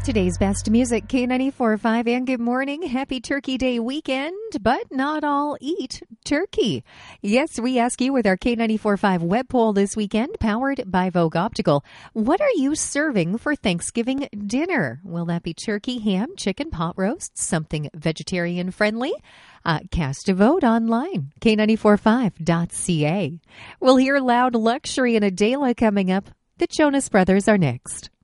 Today's best music, K94.5, and good morning. Happy Turkey Day weekend, but not all eat turkey. Yes, we ask you with our K94.5 web poll this weekend, powered by Vogue Optical. What are you serving for Thanksgiving dinner? Will that be turkey, ham, chicken, pot roast, something vegetarian friendly? Cast a vote online, K945.ca. We'll hear Loud Luxury and Adela coming up. The Jonas Brothers are next.